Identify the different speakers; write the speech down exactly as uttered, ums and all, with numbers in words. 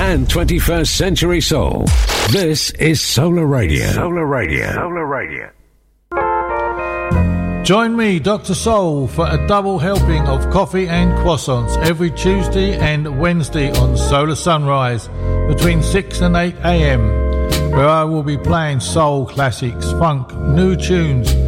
Speaker 1: and twenty-first century soul. This is Solar Radio. Solar Radio. Solar Radio.
Speaker 2: Join me, Doctor Soul, for a double helping of coffee and croissants every Tuesday and Wednesday on Solar Sunrise between six and eight a.m, where I will be playing soul classics, funk, new tunes,